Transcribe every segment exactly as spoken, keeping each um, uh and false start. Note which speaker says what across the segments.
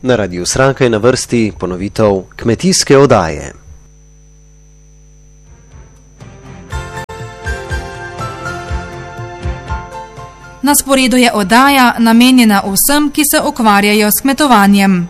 Speaker 1: Na Radiu Sraka je na vrsti ponovitev kmetijske oddaje.
Speaker 2: Na sporedu je oddaja namenjena vsem, ki se ukvarjajo s kmetovanjem.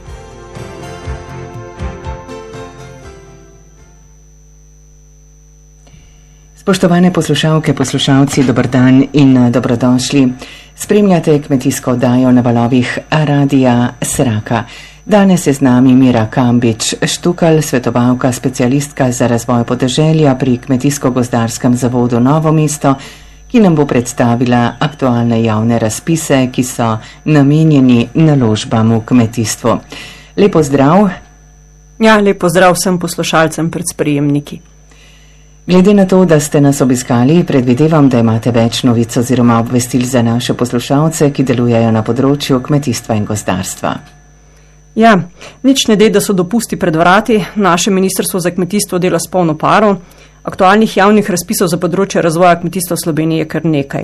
Speaker 3: Spoštovane poslušalke, poslušalci, dober dan in dobrodošli. Spremljate kmetijsko oddajo na valovih Radia Sraka. Danes je z nami Mira Kambič-Štukal, svetovalka, specialistka za razvoj podeželja pri Kmetijsko-gozdarskem zavodu Novo mesto, ki nam bo predstavila aktualne javne razpise, ki so namenjeni naložbam v kmetijstvu. Lepo zdrav.
Speaker 4: Ja, lepo zdrav vsem poslušalcem pred sprejemniki.
Speaker 3: Glede na to, da ste nas obiskali, predvidevam, da imate več novic oziroma obvestil za naše poslušalce, ki delujejo na področju kmetijstva in gozdarstva.
Speaker 4: Ja, nič ne de, da so dopusti pred vrati. Naše ministrstvo za kmetijstvo dela s polno paro. Aktualnih javnih razpisov za področje razvoja kmetijstva v Sloveniji je kar nekaj.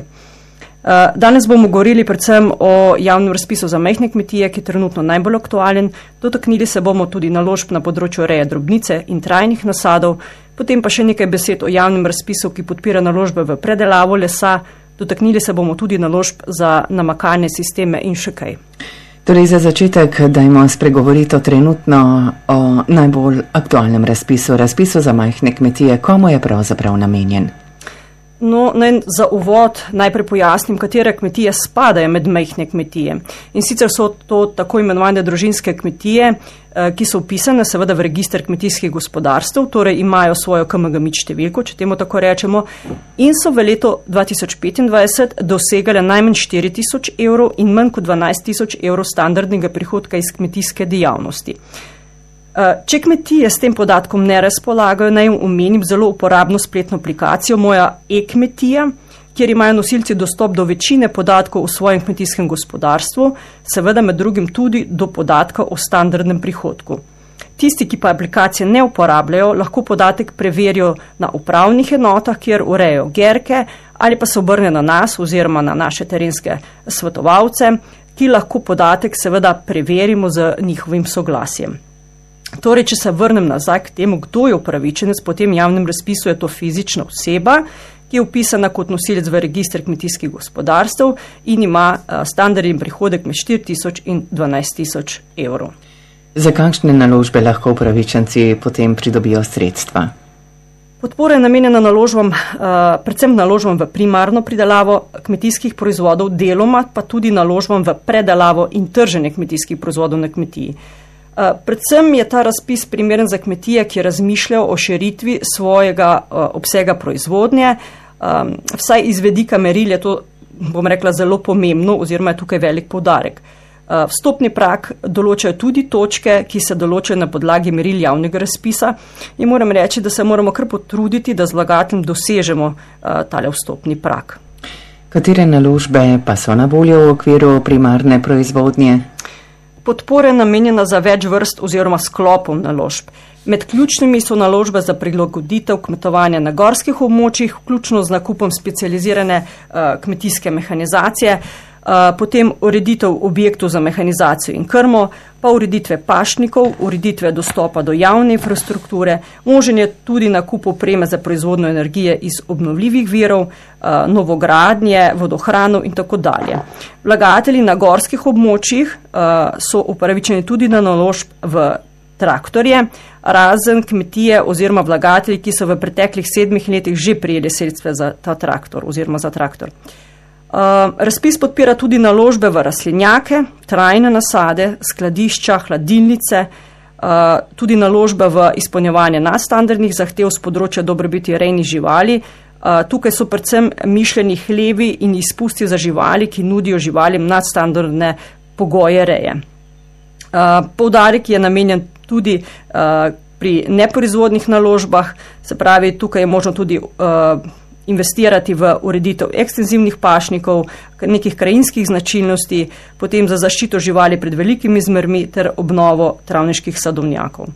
Speaker 4: Danes bomo govorili predvsem o javnem razpisu za majhne kmetije, ki je trenutno najbolj aktualen. Dotaknili se bomo tudi naložb na področju reje drobnice in trajnih nasadov, potem pa še nekaj besed o javnem razpisu, ki podpira naložbe v predelavo lesa. Dotaknili se bomo tudi naložb za namakalne sisteme in še kaj.
Speaker 3: Torej za začetek dajmo spregovoriti o trenutno o najbolj aktualnem razpisu, razpisu za majhne kmetije. Komu je pravzaprav namenjen?
Speaker 4: No, naj za uvod najprej pojasnim, katere kmetije spadajo med majhne kmetije. In sicer so to tako imenovane družinske kmetije, ki so vpisane seveda v register kmetijskih gospodarstv, torej imajo svojo K M G M I D številko, če temu tako rečemo, in so v letu dva tisoč petindvajset dosegale najmanj štiri tisoč evrov in manj kot dvanajst tisoč evrov standardnega prihodka iz kmetijske dejavnosti. Če kmetije s tem podatkom ne razpolagajo, naj omenim zelo uporabno spletno aplikacijo Moja e-kmetija, kjer imajo nosilci dostop do večine podatkov o svojem kmetijskem gospodarstvu, seveda med drugim tudi do podatka o standardnem prihodku. Tisti, ki pa aplikacije ne uporabljajo, lahko podatek preverijo na upravnih enotah, kjer urejajo gerke, ali pa se obrne na nas oziroma na naše terenske svetovalce, ki lahko podatek seveda preverimo z njihovim soglasjem. Torej, če se vrnem nazaj k temu, kdo je upravičenec, po tem javnem razpisu je to fizična oseba, ki je vpisana kot nosilec v register kmetijskih gospodarstv in ima standardni prihodek med štiri tisoč in dvanajst tisoč evrov.
Speaker 3: Za kakšne naložbe lahko upravičenci potem pridobijo sredstva?
Speaker 4: Podpora je namenjena naložbam, predvsem naložbam v primarno pridelavo kmetijskih proizvodov, deloma pa tudi naložbam v predelavo in trženje kmetijskih proizvodov na kmetiji. Predvsem je ta razpis primeren za kmetije, ki razmišljajo o širitvi svojega obsega proizvodnje. Vsaj iz vedika meril je to, bom rekla, zelo pomembno oziroma je tukaj velik poudarek. Vstopni prag določajo tudi točke, ki se določajo na podlagi meril javnega razpisa in moram reči, da se moramo kar potruditi, da z vlagateljem dosežemo tale vstopni prag.
Speaker 3: Katere naložbe pa so na voljo v okviru primarne proizvodnje?
Speaker 4: Podpora je namenjena za več vrst oziroma sklopov naložb. Med ključnimi so naložbe za prilagoditev kmetovanja na gorskih območjih, vključno z nakupom specializirane uh, kmetijske mehanizacije, uh, potem ureditev objektov za mehanizacijo in krmo, pa ureditve pašnikov, ureditve dostopa do javne infrastrukture, možen je tudi nakup opreme za proizvodno energije iz obnovljivih virov, uh, novogradnje, vodohranov in tako dalje. Vlagatelji na gorskih območjih uh, so upravičeni tudi na naložb v traktorje, razen kmetije oziroma vlagatelji, ki so v preteklih sedmih letih že prijeli sredstva za ta traktor oziroma za traktor. Uh, razpis podpira tudi naložbe v rastlinjake, trajne nasade, skladišča, hladilnice, uh, tudi naložbe v izpolnjevanje nadstandardnih zahtev z področja dobrobiti rejnih živali. Uh, tukaj so predvsem mišljeni hlevi in izpusti za živali, ki nudijo živalim nadstandardne pogoje reje. Uh, poudarek je namenjen tudi uh, pri neproizvodnih naložbah, se pravi, tukaj je možno tudi uh, investirati v ureditev ekstenzivnih pašnikov, nekih krajinskih značilnosti, potem za zaščito živali pred velikimi zmermi ter obnovo travniških sadovnjakov.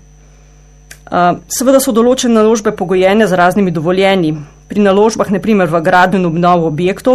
Speaker 4: Seveda so določene naložbe pogojene z raznimi dovoljenji. Pri naložbah, na primer v gradnjo in obnovo objektov,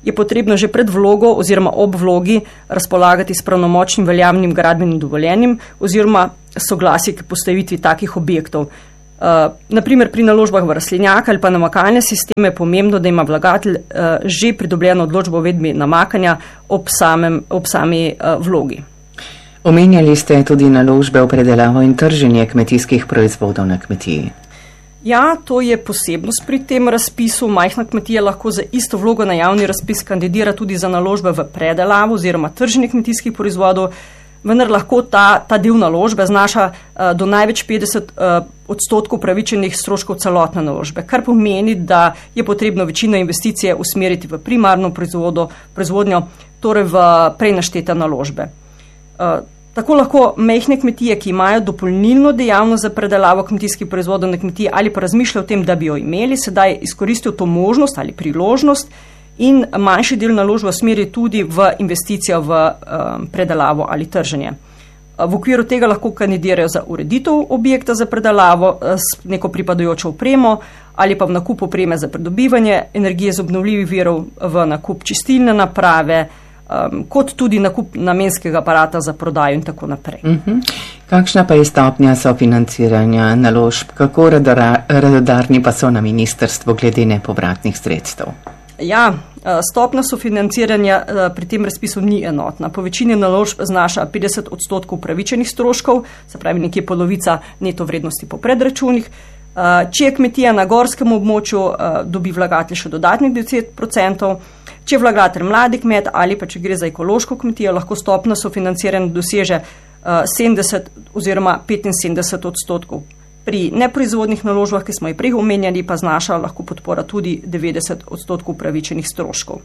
Speaker 4: je potrebno že pred vlogo oziroma ob vlogi razpolagati s pravnomočnim veljavnim gradbenim dovoljenjem oziroma soglasje k postavitvi takih objektov. Uh, naprimer pri naložbah v rastlinjake ali pa namakalne sisteme je pomembno, da ima vlagatelj uh, že pridobljeno odločbo o uvedbi namakanja ob, samem, ob sami uh, vlogi.
Speaker 3: Omenjali ste tudi naložbe v predelavo in trženje kmetijskih proizvodov na kmetiji.
Speaker 4: Ja, to je posebnost pri tem razpisu. Majhna kmetija lahko za isto vlogo na javni razpis kandidira tudi za naložbe v predelavo oziroma trženje kmetijskih proizvodov, vendar lahko ta, ta del naložbe znaša uh, do največ petdeset uh, odstotkov pravičenih stroškov celotne naložbe, kar pomeni, da je potrebno večino investicije usmeriti v primarno proizvodnjo, torej v prej naštete naložbe. Uh, Tako lahko majhne kmetije, ki imajo dopolnilno dejavnost za predelavo kmetijskih proizvodov na kmetiji ali pa razmišljajo o tem, da bi jo imeli, sedaj izkoristijo to možnost ali priložnost in manjši del naložbe usmeri tudi v investicijo v um, predelavo ali trženje. V okviru tega lahko kandidirajo za ureditev objekta za predelavo s neko pripadajočo opremo ali pa v nakup opreme za pridobivanje energije z obnovljivih virov, v nakup čistilne naprave, Um, kot tudi nakup namenskega aparata za prodajo in tako naprej.
Speaker 3: Uh-huh. Kakšna pa je stopnja sofinanciranja naložb? Kako radodarni pa so na ministrstvu glede nepovratnih sredstev?
Speaker 4: Ja, stopnja sofinanciranja pri tem razpisu ni enotna. Po večini naložb znaša petdeset odstotkov pravičenih stroškov, se pravi nekje polovica neto vrednosti po predračunih. Če je kmetija na gorskem območju, dobi vlagatelj še dodatnih deset odstotkov. Če je vlagatelj mladi kmet ali pa če gre za ekološko kmetijo, lahko stopnja sofinanciranja doseže sedemdeset oziroma petinsedemdeset odstotkov. Pri neproizvodnih naložbah, ki smo jih prej omenjali, pa znaša lahko podpora tudi devetdeset odstotkov pravičenih stroškov.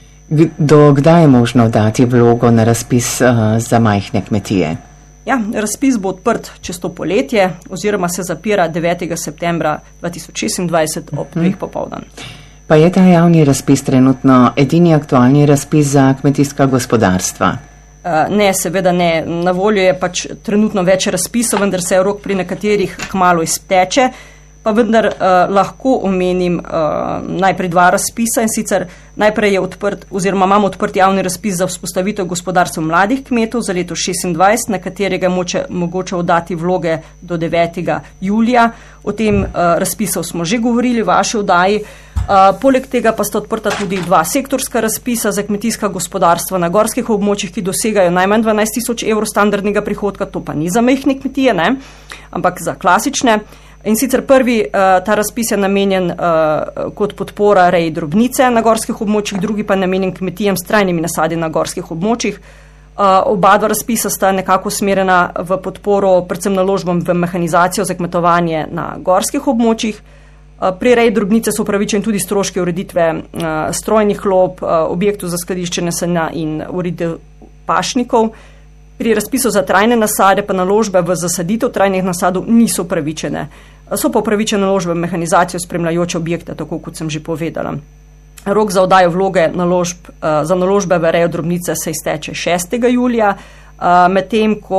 Speaker 3: Do kdaj je možno dati vlogo na razpis uh, za majhne kmetije?
Speaker 4: Ja, razpis bo odprt čez to poletje oziroma se zapira devetega septembra dva tisoč šestindvajset ob dveh popoldan.
Speaker 3: Pa je ta javni razpis trenutno edini aktualni razpis za kmetijska gospodarstva?
Speaker 4: Ne, seveda ne. Na voljo je pač trenutno več razpisov, vendar se rok pri nekaterih kmalu izteče. Pa vendar uh, lahko omenim uh, najprej dva razpisa in sicer najprej je odprt oziroma imamo odprt javni razpis za vzpostavitev gospodarstva mladih kmetov za leto šestindvajset, na katerega moče, mogoče oddati vloge do devetega julija. O tem uh, razpisov smo že govorili v vaši oddaji. Uh, poleg tega pa sta odprta tudi dva sektorska razpisa za kmetijska gospodarstva na gorskih območjih, ki dosegajo najmanj dvanajst tisoč evrov standardnega prihodka, to pa ni za majhne kmetije, ne, ampak za klasične. In sicer prvi, uh, ta razpis je namenjen uh, kot podpora reji drobnice na gorskih območjih, drugi pa je namenjen kmetijam s trajnimi nasadi na gorskih območjih. Uh, oba dva razpisa sta nekako usmerjena v podporo predvsem naložbam v mehanizacijo za kmetovanje na gorskih območjih. Uh, pri reji drobnice so upravičeni tudi stroški ureditve uh, strojnih lob, uh, objektov za skladiščenje sena in ureditev pašnikov. Pri razpisu za trajne nasade pa naložbe v zasaditev trajnih nasadov niso upravičene. So pa upravičene naložbe v mehanizacijo spremljajoče objekte, tako kot sem že povedala. Rok za oddajo vloge naložb, za naložbe v rejo drobnice se izteče šestega julija, medtem ko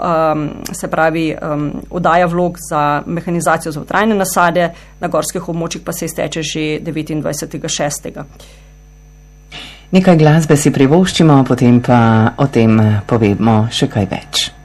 Speaker 4: se pravi oddaja vlog za mehanizacijo za trajne nasade na gorskih območjih pa se izteče že devetindvajsetega šestega
Speaker 3: Nekaj glasbe si privoščimo, potem pa o tem povemo še kaj več.